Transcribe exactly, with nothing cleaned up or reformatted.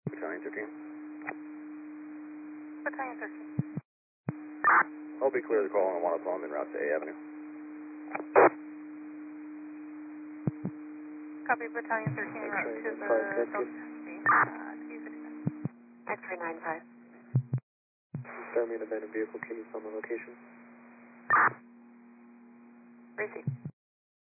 Battalion thirteen. Battalion thirteen. I'll be clear to call on one upon en route to A Avenue. Copy, Battalion thirteen, route to the Delta State. Uh, T sixty-nine. X-ray nine five. Star me an abandoned vehicle, can you tell the location? Receive.